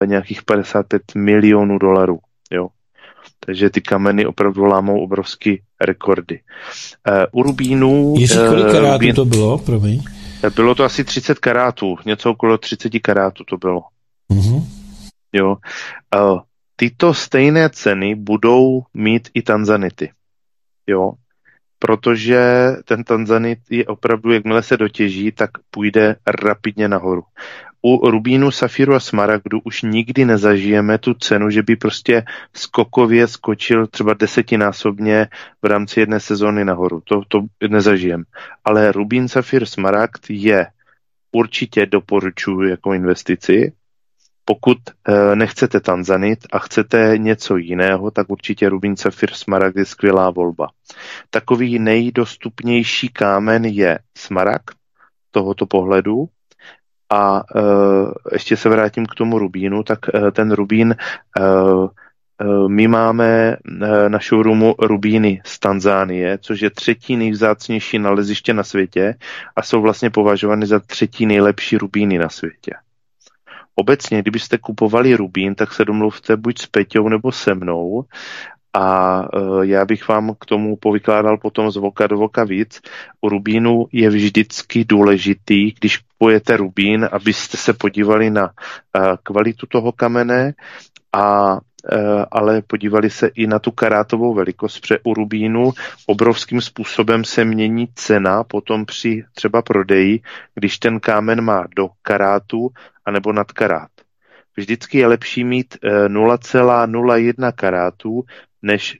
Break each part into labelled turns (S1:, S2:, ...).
S1: nějakých 55 milionů dolarů. Jo. Takže ty kameny opravdu lámou obrovský rekordy. U rubínů...
S2: Jiří, kolik karátů to bylo, promiň?
S1: Bylo to asi 30 karátů, něco okolo 30 karátů to bylo.
S2: Mm-hmm.
S1: Jo. Tyto stejné ceny budou mít i tanzanity. Jo. Protože ten tanzanit je opravdu, jakmile se dotěží, tak půjde rapidně nahoru. U rubínu, safíru a smaragdu už nikdy nezažijeme tu cenu, že by prostě skokově skočil třeba 10násobně v rámci jedné sezóny nahoru. To nezažijeme. Ale rubín, safír, smaragd je určitě doporučuji jako investici. Pokud nechcete tanzanit a chcete něco jiného, tak určitě rubín, safír, smaragd je skvělá volba. Takový nejdostupnější kámen je smaragd tohoto pohledu. A ještě se vrátím k tomu rubínu, tak ten rubín, my máme na showroomu rubíny z Tanzánie, což je 3. nejvzácnější naleziště na světě a jsou vlastně považovány za 3. nejlepší rubíny na světě. Obecně, kdybyste kupovali rubín, tak se domluvte buď s Peťou nebo se mnou a já bych vám k tomu povykládal potom z voka do voka víc. U rubínu je vždycky důležitý, když kupujete rubín, abyste se podívali na kvalitu toho kamene, ale podívali se i na tu karátovou velikost, protože u rubínu obrovským způsobem se mění cena potom při třeba prodeji, když ten kámen má do karátu anebo nad karát. Vždycky je lepší mít 0,01 karátů než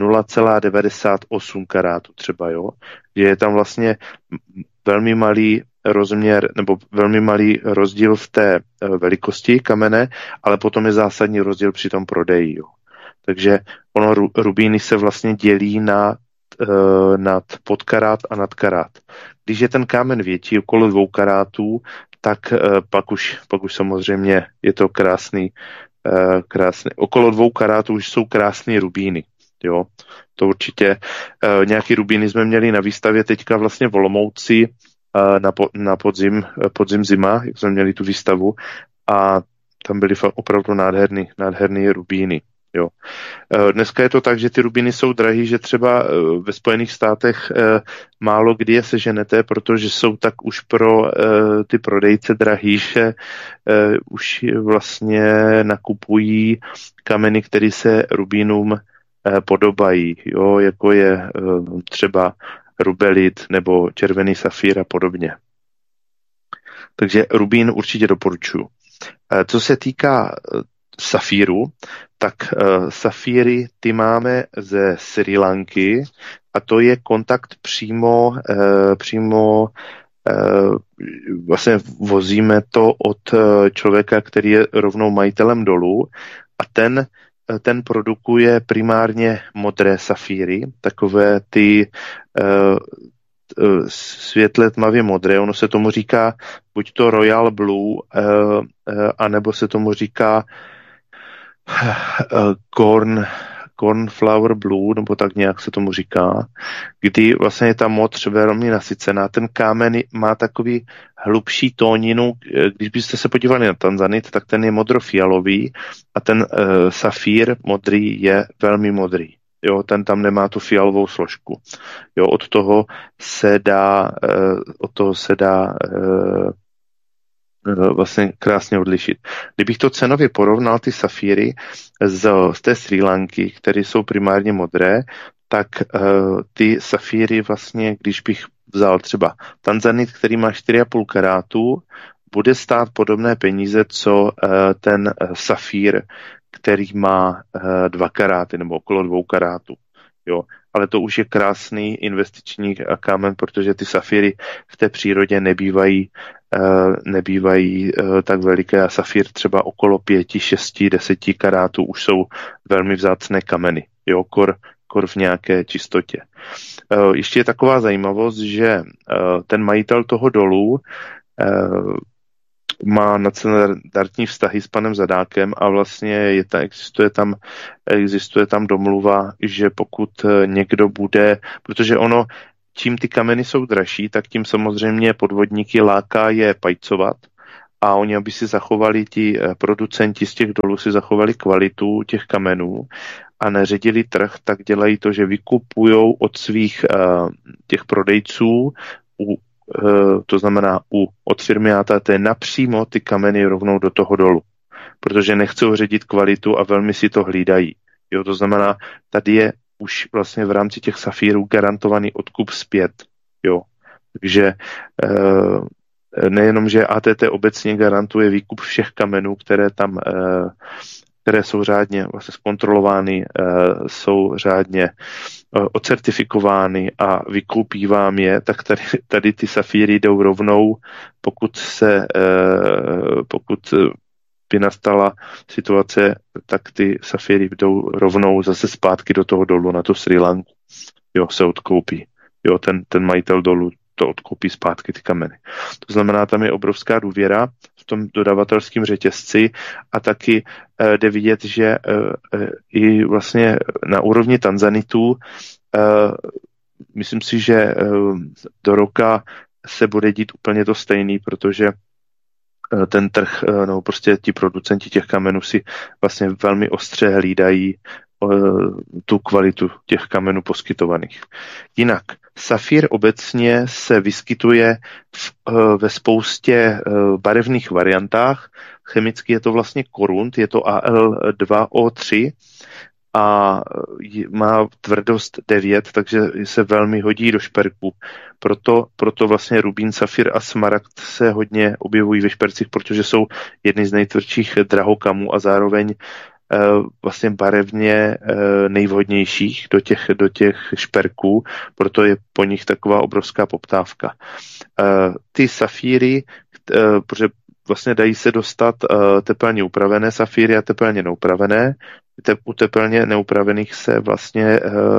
S1: 0,98 karátů třeba, jo. Že je tam vlastně velmi malý rozměr nebo velmi malý rozdíl v té velikosti kamene, ale potom je zásadní rozdíl při tom prodeji, jo. Takže rubíny se vlastně dělí nad podkarát a nadkarát. Když je ten kámen větší, okolo 2 karátů, tak pak už samozřejmě je to krásný. Okolo 2 karátů už jsou krásné rubíny. Jo, to určitě. Nějaký rubíny jsme měli na výstavě teďka vlastně v Olomouci na podzim zima, jak jsme měli tu výstavu a tam byly opravdu nádherný rubíny. Jo. Dneska je to tak, že ty rubíny jsou drahý, že třeba ve Spojených státech málo kdy je seženete, protože jsou tak už pro ty prodejce drahý, že už vlastně nakupují kameny, které se rubínům podobají, jo, jako je třeba rubelit nebo červený safír a podobně. Takže rubín určitě doporučuji. Co se týká safíru, tak safíry ty máme ze Srí Lanky a to je kontakt přímo vlastně vozíme to od člověka, který je rovnou majitelem dolu a ten produkuje primárně modré safíry, takové ty světle tmavě modré, ono se tomu říká buď to Royal Blue, anebo se tomu říká Cornflower Blue, nebo tak nějak se tomu říká, kdy vlastně je ta modř velmi nasycená. Ten kámen má takový hlubší tóninu, když byste se podívali na tanzanit, tak ten je modrofialový a ten safír modrý je velmi modrý. Jo, ten tam nemá tu fialovou složku. Jo, od toho se dá vlastně krásně odlišit. Kdybych to cenově porovnal, ty safíry z té Srí Lanky, které jsou primárně modré, tak ty safíry vlastně, když bych vzal třeba tanzanit, který má 4,5 karátu, bude stát podobné peníze, co ten safír, který má 2 karáty nebo okolo 2 karátů. Jo. Ale to už je krásný investiční kámen, protože ty safíry v té přírodě nebývají tak veliké a safír třeba okolo 5, 6, 10 karátů už jsou velmi vzácné kameny. Jo, kor v nějaké čistotě. Ještě je taková zajímavost, že ten majitel toho dolu má nadstandardní vztahy s panem Zadákem a vlastně existuje tam domluva, že pokud někdo bude, protože ono, čím ty kameny jsou dražší, tak tím samozřejmě podvodníky láká je pajcovat a oni, aby si zachovali ti producenti z těch dolů, si zachovali kvalitu těch kamenů a neředili trh, tak dělají to, že vykupujou od svých těch prodejců, to znamená od firmy ATT napřímo ty kameny rovnou do toho dolu, protože nechcou ředit kvalitu a velmi si to hlídají. Jo, to znamená, tady je už vlastně v rámci těch safírů garantovaný odkup zpět. Jo. Takže nejenom, že ATT obecně garantuje výkup všech kamenů, které jsou řádně vlastně zkontrolovány, jsou řádně ocertifikovány a vykoupí vám je, tak tady ty safíry jdou rovnou, pokud by nastala situace, tak ty safíry jdou rovnou zase zpátky do toho dolu na tu Srí Lanku. Jo, se odkoupí. Jo, ten majitel dolu to odkoupí zpátky ty kameny. To znamená, tam je obrovská důvěra v tom dodavatelském řetězci a taky jde vidět, že i vlastně na úrovni tanzanitů myslím si, že do roka se bude dít úplně to stejný, protože ten trh, no prostě ti producenti těch kamenů si vlastně velmi ostře hlídají tu kvalitu těch kamenů poskytovaných. Jinak, safír obecně se vyskytuje ve spoustě barevných variantách. Chemicky je to vlastně korunt, je to Al2O3 a má tvrdost 9, takže se velmi hodí do šperků. Proto vlastně rubín, safír a smaragd se hodně objevují ve špercích, protože jsou jedny z nejtvrdších drahokamů a zároveň vlastně barevně nejvhodnějších do těch šperků, proto je po nich taková obrovská poptávka. Ty safíry, protože vlastně dají se dostat tepelně upravené safíry a tepelně neupravené. U tepelně neupravených se vlastně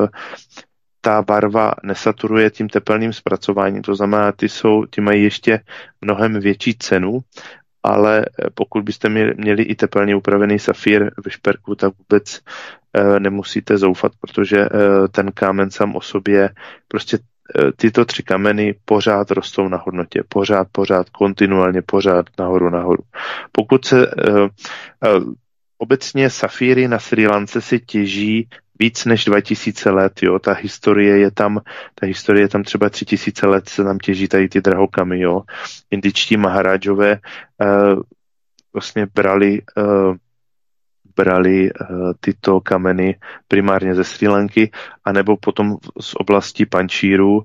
S1: ta barva nesaturuje tím tepelným zpracováním, to znamená, ty mají ještě mnohem větší cenu, ale pokud byste měli i tepelně upravený safír ve šperku, tak vůbec nemusíte zoufat, protože ten kámen sám o sobě, prostě tyto 3 kameny pořád rostou na hodnotě, pořád, kontinuálně, pořád nahoru. Pokud se obecně safíry na Srí Lance si těží víc než 2000 let, jo, ta historie je tam třeba 3000 let se tam těží tady ty drahokamy, jo. Indičtí maharážové vlastně brali tyto kameny primárně ze Srí Lanky, anebo potom z oblasti Pančíru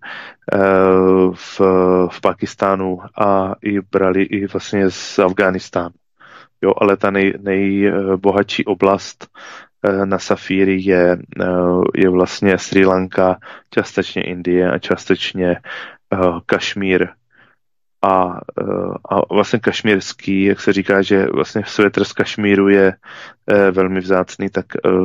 S1: v Pakistánu a brali i vlastně z Afghánistánu. Jo, ale ta nejbohatší oblast na safíry je vlastně Srí Lanka, částečně Indie a částečně Kašmír. A vlastně kašmírský, jak se říká, že vlastně svetr z Kašmíru je velmi vzácný, tak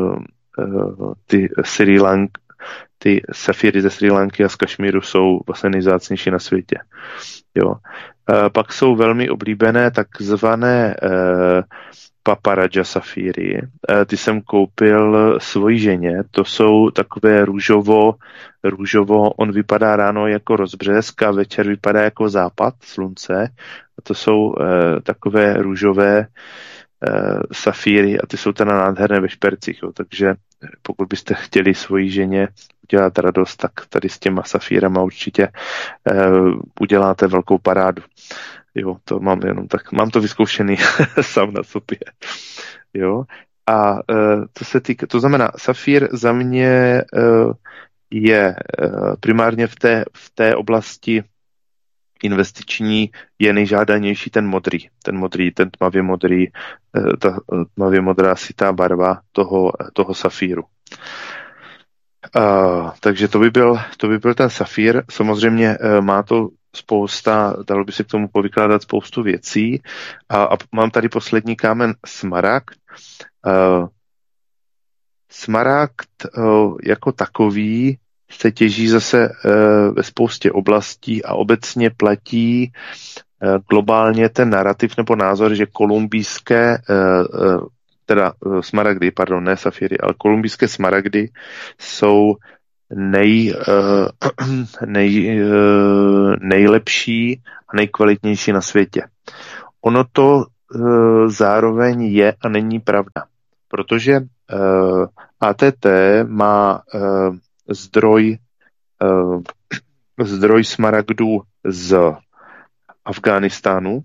S1: ty safíry ze Srí Lanky a z Kašmíru jsou vlastně nejvzácnější na světě. Jo. Pak jsou velmi oblíbené takzvané paparaja safíry. Ty jsem koupil svojí ženě. To jsou takové růžovo, on vypadá ráno jako rozbřesk a večer vypadá jako západ slunce. A to jsou takové růžové safíry a ty jsou teda nádherné ve špercích. Jo. Takže pokud byste chtěli svojí ženě udělat radost, tak tady s těma safírama určitě uděláte velkou parádu. Jo, to mám jenom tak, mám to vyzkoušený sám na sobě. Jo, a to znamená, safír za mě je primárně v té oblasti investiční je nejžádanější ten tmavě modrý, ta tmavě modrá sitá barva toho safíru. Takže to by byl ten safír. Samozřejmě má to dalo by se k tomu povykládat spoustu věcí. A mám tady poslední kámen smaragd. Smaragd jako takový se těží zase ve spoustě oblastí a obecně platí globálně ten narrativ nebo názor, že kolumbijské smaragdy, pardon, ne safíry, ale kolumbijské smaragdy jsou nejlepší a nejkvalitnější na světě. ono to zároveň je a není pravda, protože ATT má zdroj smaragdů z Afghánistánu,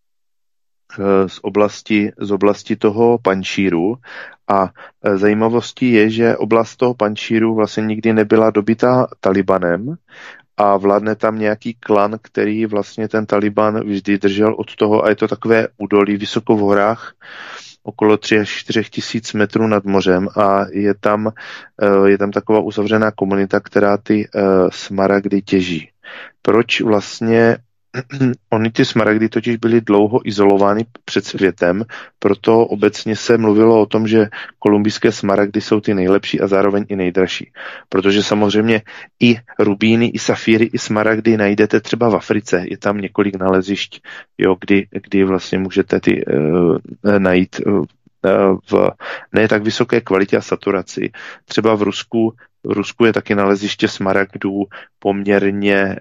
S1: z oblasti toho Panjšíru, a zajímavostí je, že oblast toho Panjšíru vlastně nikdy nebyla dobytá Talibanem a vládne tam nějaký klan, který vlastně ten Taliban vždy držel od toho, a je to takové údolí vysoko v horách, okolo 3 až 4 tisíc metrů nad mořem, a je tam taková uzavřená komunita, která ty smaragdy těží. Proč vlastně Ony ty smaragdy totiž byly dlouho izolovány před světem, proto obecně se mluvilo o tom, že kolumbijské smaragdy jsou ty nejlepší a zároveň i nejdražší. Protože samozřejmě i rubíny, i safíry, i smaragdy najdete třeba v Africe. Je tam několik nalezišť, kdy vlastně můžete ty najít v ne tak vysoké kvalitě a saturaci. Třeba v Rusku je taky naleziště smaragdů poměrně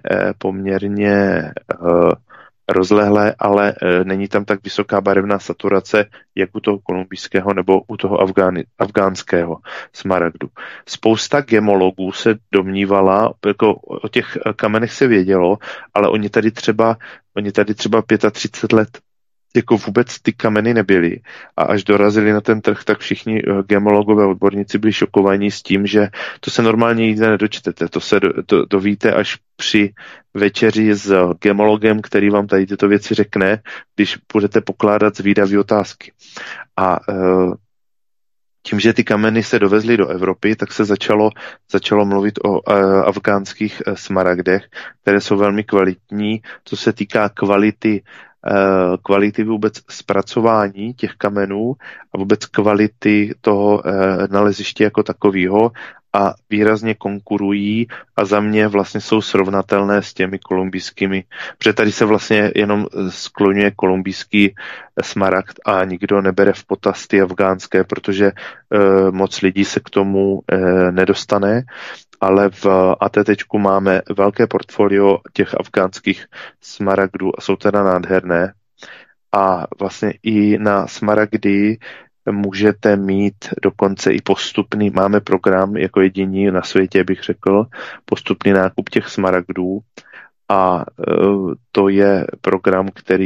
S1: rozlehlé, ale není tam tak vysoká barevná saturace, jak u toho kolumbijského nebo u toho afgánského smaragdu. Spousta gemologů se domnívala, jako o těch kamenech se vědělo, ale oni tady třeba 35 let jako vůbec ty kameny nebyly, a až dorazili na ten trh, tak všichni gemologové odborníci byli šokovaní s tím, že to se normálně nikde nedočtete. To se dovíte až při večeři s gemologem, který vám tady tyto věci řekne, když budete pokládat zvídavé otázky. A tím, že ty kameny se dovezly do Evropy, tak se začalo mluvit o afgánských smaragdech, které jsou velmi kvalitní, co se týká kvality vůbec zpracování těch kamenů a vůbec kvality toho naleziště jako takového, a výrazně konkurují a za mě vlastně jsou srovnatelné s těmi kolumbijskými, protože tady se vlastně jenom skloňuje kolumbijský smaragd a nikdo nebere v potaz ty afgánské, protože moc lidí se k tomu nedostane, ale v ATTčku máme velké portfolio těch afgánských smaragdů a jsou teda nádherné, a vlastně i na smaragdy můžete mít dokonce i postupný, máme program jako jediný na světě, bych řekl, postupný nákup těch smaragdů, a to je program,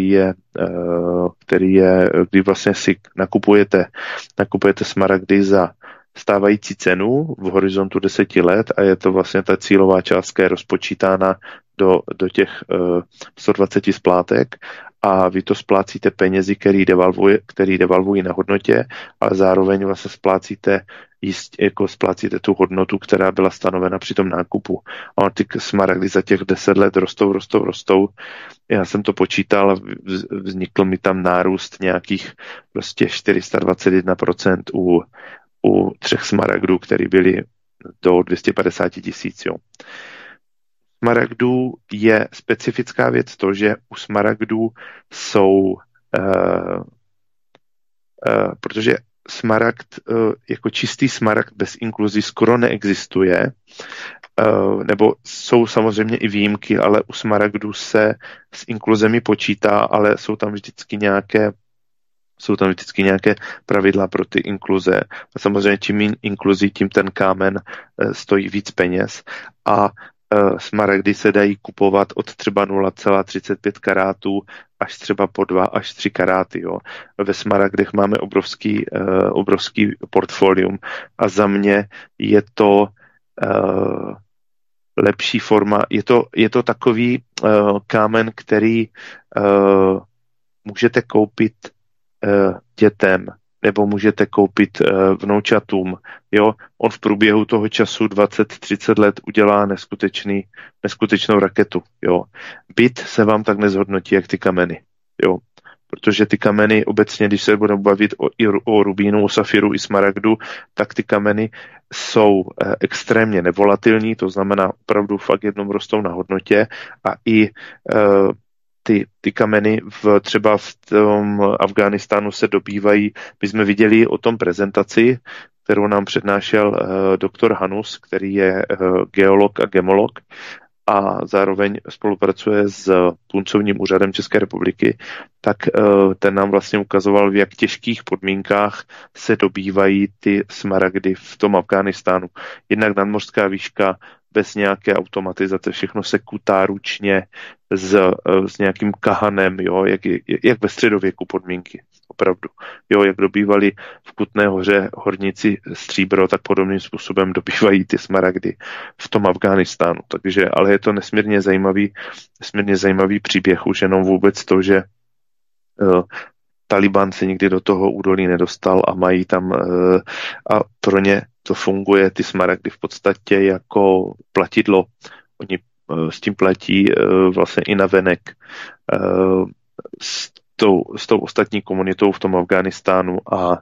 S1: kdy vlastně si nakupujete smaragdy za stávající cenu v horizontu 10 let, a je to vlastně ta cílová částka je rozpočítána do těch 120 splátek, a vy to splácíte penězi, který devalvují na hodnotě, ale zároveň vlastně splácíte tu hodnotu, která byla stanovena při tom nákupu. A ty smaragdy za těch 10 let rostou. Já jsem to počítal, vznikl mi tam nárůst nějakých prostě 421% u 3 smaragdů, které byly do 250 000. Smaragdů je specifická věc to, že u smaragdů jsou, protože smaragd, jako čistý smaragd bez inkluzí skoro neexistuje, nebo jsou samozřejmě i výjimky, ale u smaragdů se s inkluzemi počítá, ale jsou tam vždycky nějaké pravidla pro ty inkluze. A samozřejmě čím inkluzí, tím ten kámen stojí víc peněz, a smaragdy se dají kupovat od třeba 0,35 karátů až třeba po 2 až 3 karáty. Jo. Ve smaragdech máme obrovský portfolium, a za mě je to lepší forma. Je to takový kámen, který můžete koupit dětem, nebo můžete koupit vnoučatům. Jo? On v průběhu toho času 20-30 let udělá neskutečnou raketu. Jo? Byt se vám tak nezhodnotí, jak ty kameny. Jo? Protože ty kameny obecně, když se budeme bavit o rubínu, o safiru i smaragdu, tak ty kameny jsou extrémně nevolatilní, to znamená opravdu fakt jednou rostou na hodnotě, a i ty kameny třeba v tom Afghánistánu se dobývají. My jsme viděli o tom prezentaci, kterou nám přednášel doktor Hanus, který je geolog a gemolog, a zároveň spolupracuje s puncovním úřadem České republiky, tak ten nám vlastně ukazoval, v jak těžkých podmínkách se dobývají ty smaragdy v tom Afghánistánu. Jednak nadmořská výška, bez nějaké automatizace, všechno se kutá ručně s nějakým kahanem, jo, jak ve středověku podmínky, opravdu. Jo, jak dobývali v Kutné Hoře horníci stříbro, tak podobným způsobem dobývají ty smaragdy v tom Afghánistánu. Takže, ale je to nesmírně zajímavý příběh, už jenom vůbec to, že Taliban se nikdy do toho údolí nedostal a mají tam a pro ně to funguje, ty smaragdy v podstatě jako platidlo. Oni s tím platí vlastně i navenek s tou ostatní komunitou v tom Afghánistánu a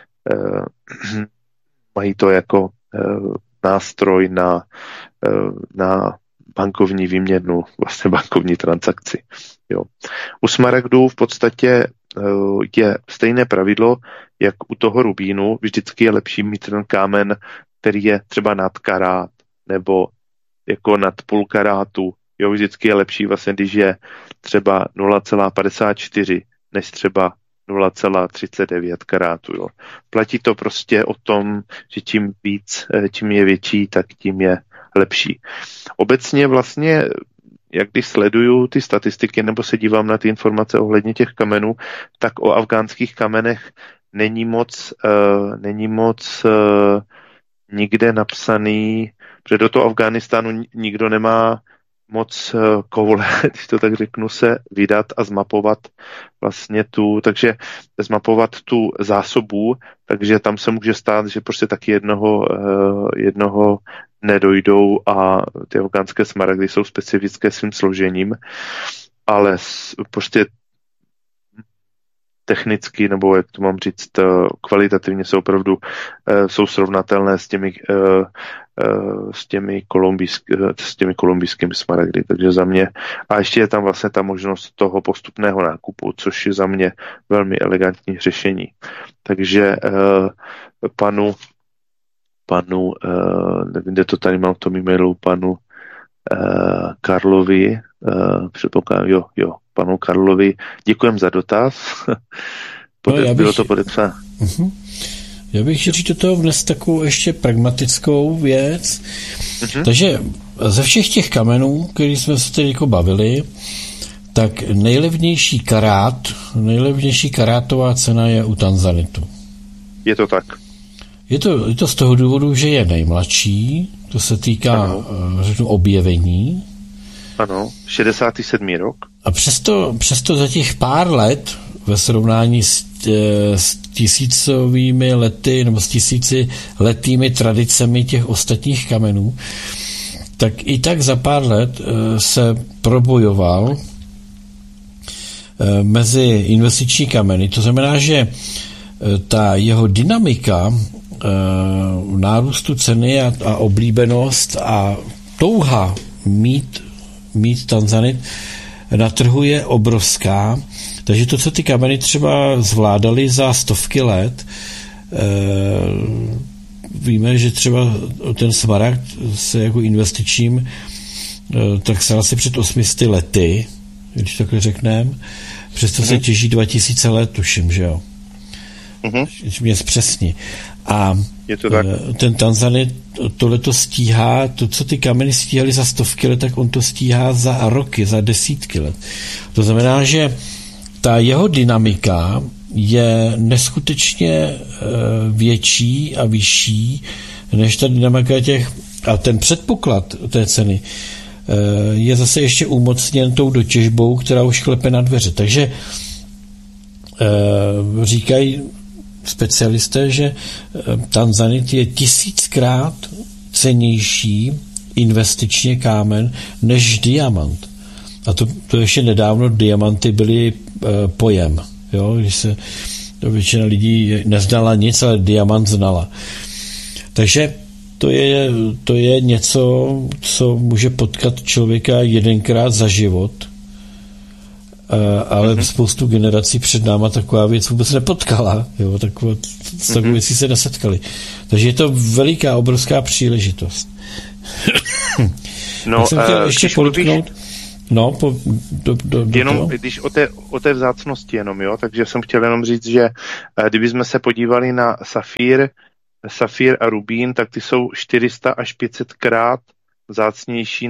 S1: mají to jako nástroj na bankovní výměnu, vlastně bankovní transakci. Jo. U smaragdů v podstatě je stejné pravidlo, jak u toho rubínu. Vždycky je lepší mít ten kámen, který je třeba nad karát nebo jako nad půl karátu. Jo, vždycky je lepší vlastně, když je třeba 0,54 než třeba 0,39 karátu. Jo. Platí to prostě o tom, že čím je větší, tak tím je lepší. Obecně vlastně, jak když sleduju ty statistiky nebo se dívám na ty informace ohledně těch kamenů, tak o afgánských kamenech není moc nikde napsaný, protože do toho Afghánistánu nikdo nemá moc koule, když to tak řeknu, se vydat a zmapovat vlastně takže zmapovat tu zásobu, takže tam se může stát, že prostě taky jednoho nedojdou a ty afgánské smaragdy jsou specifické svým složením, ale prostě technicky, nebo jak to mám říct, kvalitativně jsou opravdu jsou srovnatelné s těmi kolumbijskými smaragdy, takže za mě. A ještě je tam vlastně ta možnost toho postupného nákupu, což je za mě velmi elegantní řešení. Takže panu nevím, kde to tady mám v tom e-mailu, panu Karlovi, předpokládám, jo, panu Karlovi, děkujem za dotaz. Bylo to podepsáno.
S2: Já bych říct do toho vnes takovou ještě pragmatickou věc. Takže ze všech těch kamenů, který jsme se tady jako bavili, tak nejlevnější karátová cena je u tanzanitu.
S1: Je to tak.
S2: Je to z toho důvodu, že je nejmladší, to se týká, řeknu, objevení.
S1: Ano, 67. rok.
S2: A přesto za těch pár let ve srovnání s tisícovými lety nebo s tisíciletými tradicemi těch ostatních kamenů, tak i tak za pár let se probojoval mezi investiční kameny. To znamená, že ta jeho dynamika nárůstu ceny a oblíbenost a touha mít tanzanit na trhu je obrovská, takže to, co ty kameny třeba zvládaly za stovky let, víme, že třeba ten smaragd se jako investičním tak stal asi před 800 lety, když takhle řekneme, přesto se těží 2000 let, tuším, že jo? Mě zpřesni. A ten tanzanit tohleto stíhá, to, co ty kameny stíhaly za stovky let, tak on to stíhá za roky, za desítky let. To znamená, že ta jeho dynamika je neskutečně větší a vyšší než ta dynamika a ten předpoklad té ceny je zase ještě umocněn tou dotěžbou, která už klepe na dveře. Takže říkají specialisté, že tanzanit je 1000krát cennější investičně kámen než diamant. A to ještě nedávno diamanty byly pojem. Jo? Když se většina lidí neznala nic, ale diamant znala. Takže to je něco, co může potkat člověka jedenkrát za život, ale spoustu generací před náma taková věc vůbec nepotkala. Jo? Takové věci se nesetkali. Takže je to veliká, obrovská příležitost. No, jsem chtěl ještě podotknout. No,
S1: jenom, když o té vzácnosti jenom, jo, takže jsem chtěl jenom říct, že kdybychom se podívali na safír a rubín, tak ty jsou 400 až 500 krát vzácnější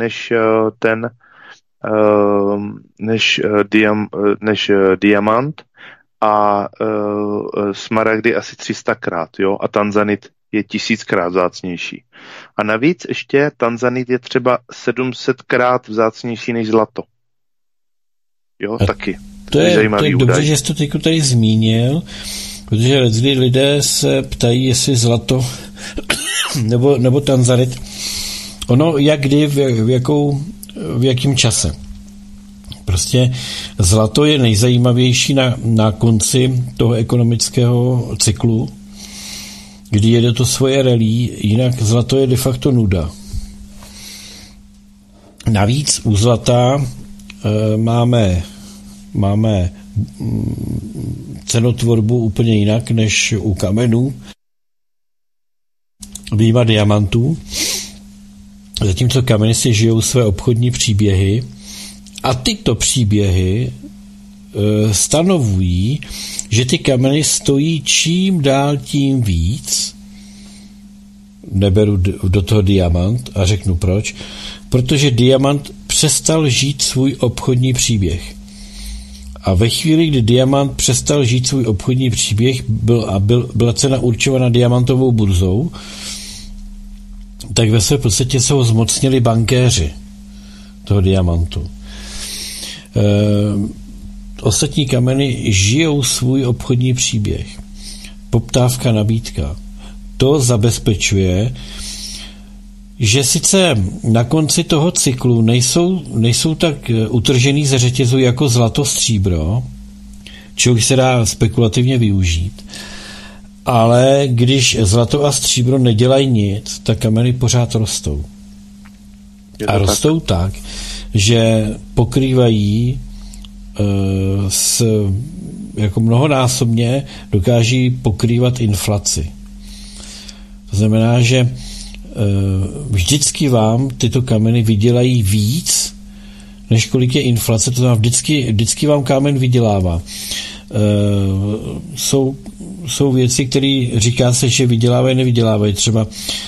S1: než diamant a smaragdy asi 300krát, jo, a tanzanit je 1000krát vzácnější. A navíc ještě tanzanit je třeba 700krát vzácnější než zlato. Jo, taky.
S2: To je zajímavý údaj. Dobře, že jsi to teď tady zmínil, protože lidé se ptají, jestli zlato nebo tanzanit. Ono jak kdy, v jakém čase. Prostě zlato je nejzajímavější na konci toho ekonomického cyklu, kdy jede to svoje rally, jinak zlato je de facto nuda. Navíc u zlata máme cenotvorbu úplně jinak než u kamenů, vyjma diamantů, zatímco kameny si žijou své obchodní příběhy a tyto příběhy stanovují, že ty kameny stojí čím dál tím víc. Neberu do toho diamant a řeknu proč. Protože diamant přestal žít svůj obchodní příběh. A ve chvíli, kdy diamant přestal žít svůj obchodní příběh byla cena určovaná diamantovou burzou, tak ve své podstatě se ho zmocnili bankéři toho diamantu. Ostatní kameny žijou svůj obchodní příběh. Poptávka, nabídka. To zabezpečuje, že sice na konci toho cyklu nejsou tak utržený ze řetězu jako zlato, stříbro, čeho se dá spekulativně využít, ale když zlato a stříbro nedělají nic, tak kameny pořád rostou. A rostou tak, že pokrývají jako mnohonásobně dokáží pokrývat inflaci. To znamená, že vždycky vám tyto kameny vydělají víc, než kolik je inflace, to znamená vždycky vám kámen vydělává. Jsou věci, které říká se, že vydělávají, nevydělávají. Třeba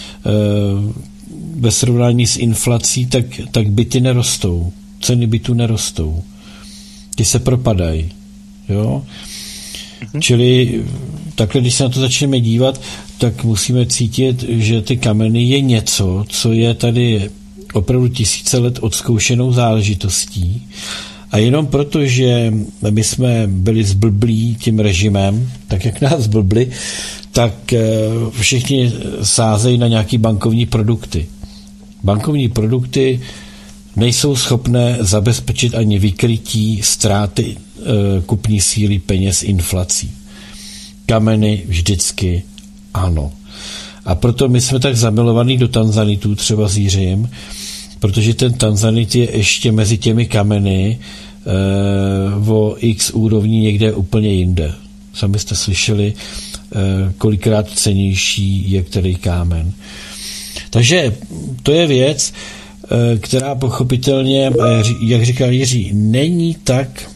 S2: ve srovnání s inflací, tak byty nerostou. Ceny bytů nerostou. Ty se propadají. Jo? Čili takhle, když se na to začneme dívat, tak musíme cítit, že ty kameny je něco, co je tady opravdu tisíce let odzkoušenou záležitostí. A jenom proto, že my jsme byli zblblí tím režimem, tak jak nás zblbli, tak všichni sázejí na nějaký bankovní produkty. Bankovní produkty nejsou schopné zabezpečit ani vykrytí ztráty kupní síly peněz inflací. Kameny vždycky ano. A proto my jsme tak zamilovaní do tanzanitů, třeba s Jiřím, protože ten tanzanit je ještě mezi těmi kameny o x úrovní někde úplně jinde. Sami jste slyšeli, kolikrát cenější je který kámen. Takže to je věc, která pochopitelně, jak říkal Jiří, není tak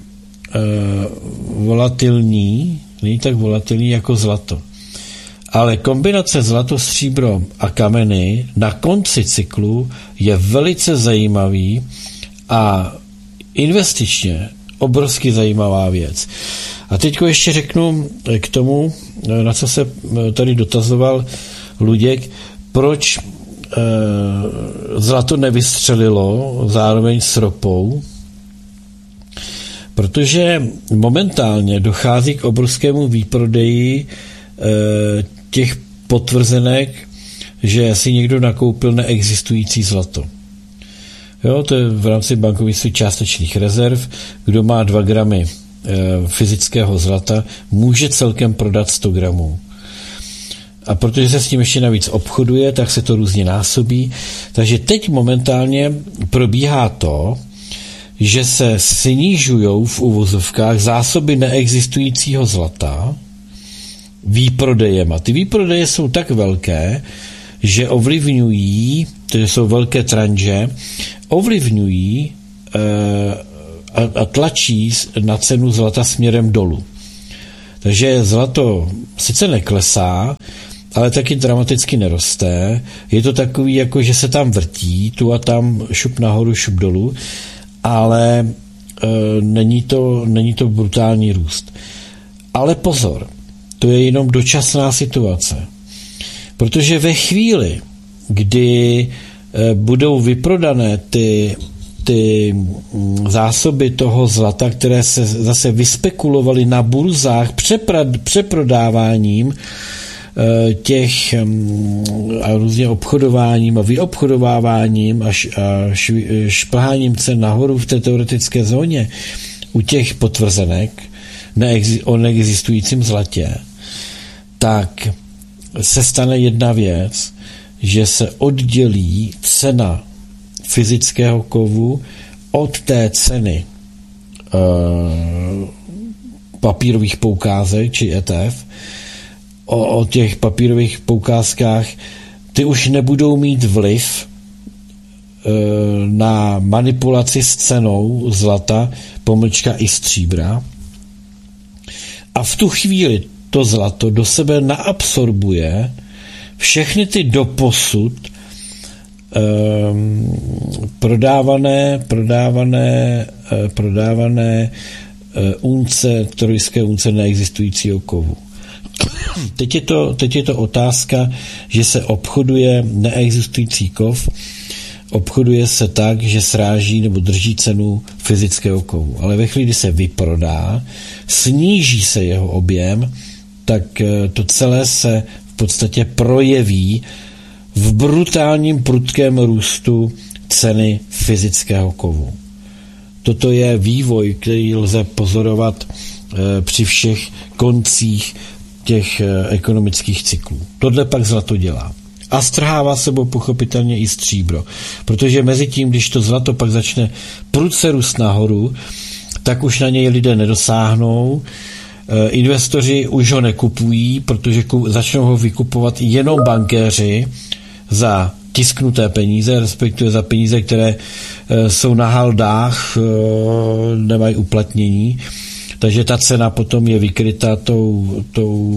S2: volatilní jako zlato. Ale kombinace zlato, stříbro a kameny na konci cyklu je velice zajímavý a investičně obrovsky zajímavá věc. A teďko ještě řeknu k tomu, na co se tady dotazoval Luděk, proč zlato nevystřelilo zároveň s ropou, protože momentálně dochází k obrovskému výprodeji těch potvrzenek, že si někdo nakoupil neexistující zlato. Jo, to je v rámci bankovnictví částečných rezerv. Kdo má 2 gramy fyzického zlata, může celkem prodat 100 gramů. A protože se s tím ještě navíc obchoduje, tak se to různě násobí. Takže teď momentálně probíhá to, že se snižují v uvozovkách zásoby neexistujícího zlata výprodejem. A ty výprodeje jsou tak velké, že ovlivňují, to jsou velké tranže, ovlivňují a tlačí na cenu zlata směrem dolů. Takže zlato sice neklesá, ale taky dramaticky neroste. Je to takový, jako že se tam vrtí, tu a tam šup nahoru, šup dolů, ale není to brutální růst. Ale pozor, to je jenom dočasná situace. Protože ve chvíli, kdy budou vyprodané ty zásoby toho zlata, které se zase vyspekulovaly na burzách přeprodáváním těch a různě obchodováním a vyobchodováváním a šplháním cen nahoru v té teoretické zóně u těch potvrzenek o neexistujícím zlatě, tak se stane jedna věc, že se oddělí cena fyzického kovu od té ceny papírových poukázek či ETF. O těch papírových poukázkách ty už nebudou mít vliv na manipulaci s cenou zlata, pomlčka i stříbra. A v tu chvíli to zlato do sebe naabsorbuje všechny ty doposud prodávané unce, trojské unce neexistujícího kovu. Teď je to otázka, že se obchoduje neexistující kov, obchoduje se tak, že sráží nebo drží cenu fyzického kovu. Ale ve chvíli, kdy se vyprodá, sníží se jeho objem, tak to celé se v podstatě projeví v brutálním prudkém růstu ceny fyzického kovu. Toto je vývoj, který lze pozorovat při všech koncích těch ekonomických cyklů. Tohle pak zlato dělá. A strhává sebou pochopitelně i stříbro. Protože mezi tím, když to zlato pak začne prudce růst nahoru, tak už na něj lidé nedosáhnou. Investoři už ho nekupují, protože začnou ho vykupovat jenom bankéři za tisknuté peníze, respektive za peníze, které jsou na haldách, nemají uplatnění. Takže ta cena potom je vykryta tou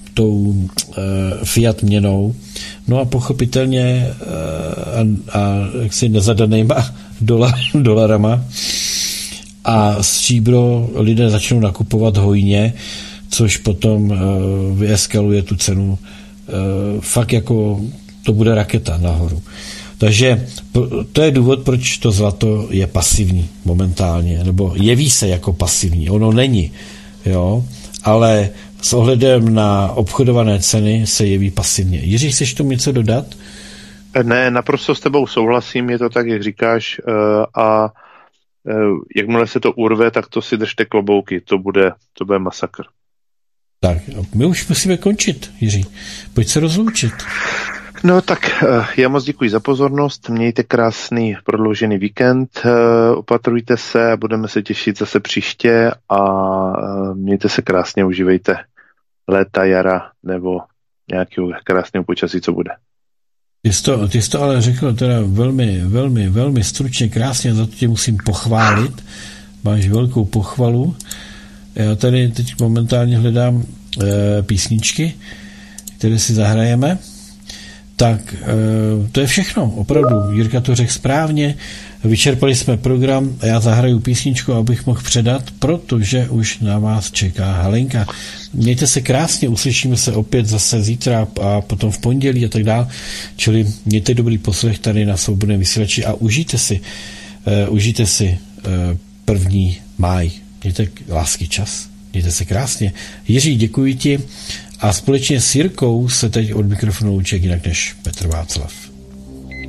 S2: fiat měnou. No a pochopitelně a jaksi nezadanýma dolarama a stříbro lidé začnou nakupovat hojně, což potom vyeskaluje tu cenu. Fakt jako to bude raketa nahoru. Takže to je důvod, proč to zlato je pasivní momentálně, nebo jeví se jako pasivní. Ono není, jo, ale s ohledem na obchodované ceny se jeví pasivně. Jiří, chceš tomu něco dodat?
S1: Ne, naprosto s tebou souhlasím, je to tak, jak říkáš, a jakmile se to urve, tak to si držte klobouky, to bude masakr.
S2: Tak, my už musíme končit, Jiří. Pojď se rozloučit.
S1: No tak já moc děkuji za pozornost, mějte krásný prodloužený víkend, opatrujte se, budeme se těšit zase příště a mějte se krásně, užívejte léta, jara nebo nějakého krásného počasí, co bude.
S2: Ty jsi to ale řekl teda velmi, velmi, velmi stručně, krásně, za to tě musím pochválit, máš velkou pochvalu. Já tady teď momentálně hledám písničky, které si zahrajeme. Tak to je všechno, opravdu. Jirka to řekl správně, vyčerpali jsme program a já zahraju písničku, abych mohl předat, protože už na vás čeká Helenka. Mějte se krásně, uslyšíme se opět zase zítra a potom v pondělí a tak dále, čili mějte dobrý poslech tady na Svobodném vysílači a užijte si 1. máj. Mějte lásky čas, mějte se krásně. Jiří, děkuji ti. A společně s Jirkou se teď od mikrofonu učí jinak než Petr Václav.